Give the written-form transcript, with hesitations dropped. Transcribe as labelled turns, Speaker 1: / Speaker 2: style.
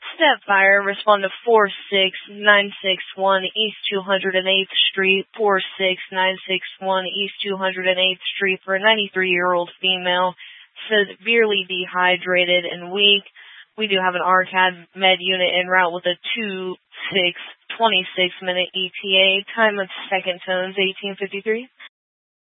Speaker 1: Step Fire, respond to 46961 East 208th Street, 46961 East 208th Street for a 93-year-old female, severely dehydrated and weak. We do have an RCAD med unit en route with a 26-minute ETA, time of second tones 1853.